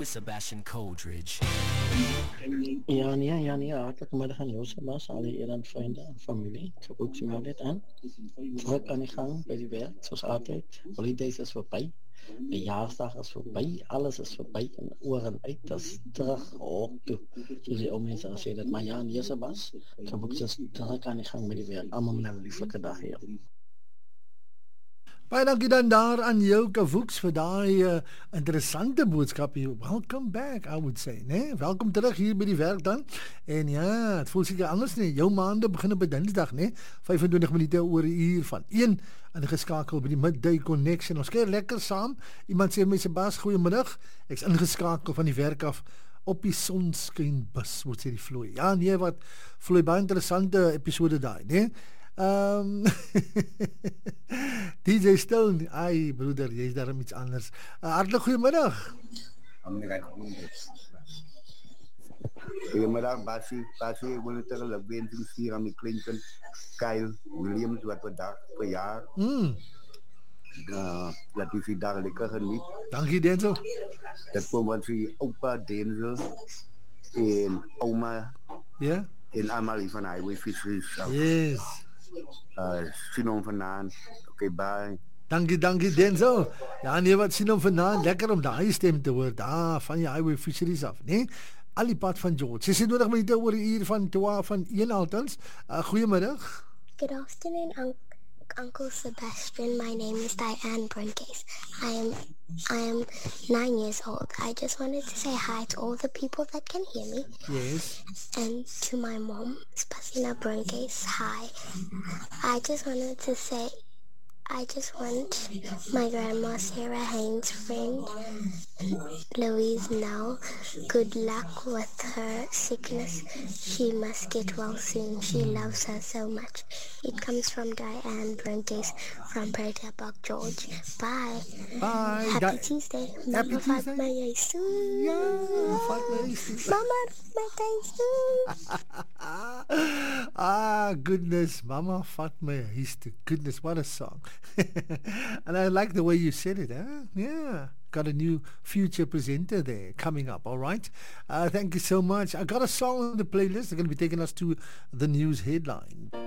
with Sebastian Coldridge. يعني hartelijk middag aan jou, Sebas, alle eer en vrienden en familie. Ik ook zien dit aan. Druk aan de gang bij die werk, zoals altijd. Holidays is voorbij. De jaarsdag is voorbij. Alles is voorbij. En oren uit, dat is terug ook toe. Zoals je ook mensen al zeggen. Maar ja, nee, Sebas. Ik heb ook dus druk aan de gang bij die werk. Allemaal een lieflijke dag hier. Baie dankie dan daar aan jou Kawoeks vir daai interessante boodskap hier. Welcome back, I would say, né? Welkom terug hier by die werk dan. En ja, het voel seker anders nie. Jou maande begin op Dinsdag, né? 25 minute oor die uur van 1 en geskakel by die Midday Connection. Ons kuier lekker saam. Iemand sê my Sebas, goeiemiddag. Ek's ingeskakel van die werk af op die sonskyn bus, moet sê die vloei. Ja, nee, wat vloei baie interessante episode daai, né? DJ Stone, ai broeder, jy is daarom iets anders. Hartlik goeiemiddag. Goedemiddag, Basie. Basie, ik wil het tegen de wens sturen aan mijn klinken. Kyle Williams, wat we dag per jaar. Dat u die dag lekker geniet. Dankie, Denzel. Dat komt van zijn opa Denzel en oma. Ja? En Amalie van Highway Fisheries. Yes. Sinon vandaan. Oké, bye. Dankie Denzel. Ja, nee, wat sien hom vandaan. Lekker om daai stem te hoor. Daar van die Highway Fisheries af, nee? Al die pad van George. 26 minute oor die uur van 12 van 1 altens. Goeiemiddag. Good afternoon, Uncle Sebastian. My name is Diane Bruncase. I am 9 years old. I just wanted to say hi to all the people that can hear me. Yes. And to my mom, Spasina Bruncase, hi. I just want my grandma Sarah Haynes' friend Louise now good luck with her sickness. She must get well soon. She loves her so much. It comes from Diane Bruncase from Prairie Park, George. Bye. Bye. Happy Tuesday. Mama Fatma Yesu. Yeah, Fatma Yesu. Mama Fatma Yesu. Goodness, Mama Fatma Yesu. Goodness, what a song. And I like the way you said it, huh? Yeah. Got a new future presenter there coming up, all right? Thank you so much. I got a song on the playlist. They're going to be taking us to the news headline.